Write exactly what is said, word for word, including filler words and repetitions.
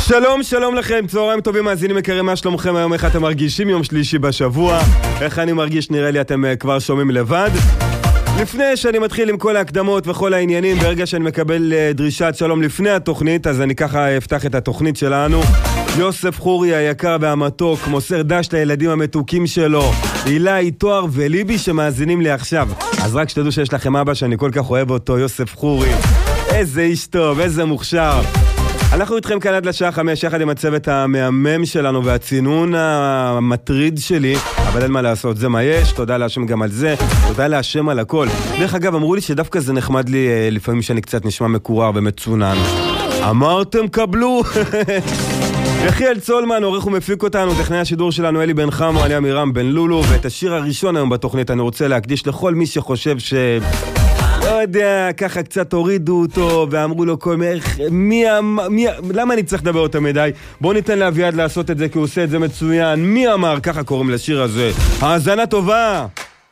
שלום, שלום לכם, צהריים טובים, מאזינים יקרים, מה שלומכם היום, איך אתם מרגישים? יום שלישי בשבוע, איך אני מרגיש? נראה לי אתם כבר שומעים לבד. לפני שאני מתחיל עם כל ההקדמות וכל העניינים, ברגע שאני מקבל דרישת שלום לפני התוכנית, אז אני ככה אפתח את התוכנית שלנו. יוסף חורי היקר והמתוק מוסר דש לילדים המתוקים שלו, אילי, תואר וליבי שמאזינים לי עכשיו. אז רק שתדעו שיש לכם אבא שאני כל כך אוהב אותו, יוסף חורי. איזה איש טוב, איזה מוכשר. אנחנו איתכם כאן עד לשעה חמש, יחד עם הצוות המהמם שלנו והצינון המטריד שלי, אבל אין מה לעשות, זה מה יש, תודה להשם גם על זה, תודה להשם על הכל. דרך אגב, אמרו לי שדווקא זה נחמד לי, לפעמים שאני קצת נשמע מקורר ומצונן. אמרתם קבלו! יחיאל צולמן, עורך ומפיק אותנו, טכנאי השידור שלנו אלי בן חמו, אני אמירם בן לולו, ואת השיר הראשון היום בתוכנית אני רוצה להקדיש לכל מי שחושב ש... לא יודע, ככה קצת הורידו אותו ואמרו לו כל מלך, מי, מי, למה אני צריך לדבר אותה מדי? בוא ניתן לאביעד לעשות את זה כי הוא עושה את זה מצוין. מי אמר? ככה קוראים לשיר הזה. האזנה טובה!